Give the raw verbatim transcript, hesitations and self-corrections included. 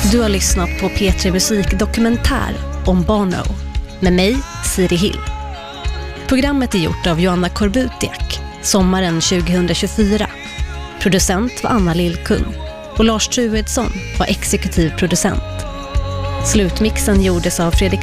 Du har lyssnat på P tre Musik dokumentär om Bono med mig, Siri Hill. Programmet är gjort av Joanna Korbutiak sommaren tjugohundratjugofyra. Producent var Anna Lillkung och Lars Truedsson var exekutiv producent. Slutmixen gjordes av Fredrik